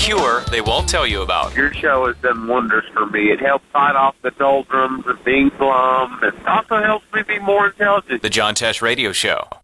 cure they won't tell you about. Your show has done wonders for me. It helps fight off the doldrums of being glum. It also helps me be more intelligent. The John Tesh Radio Show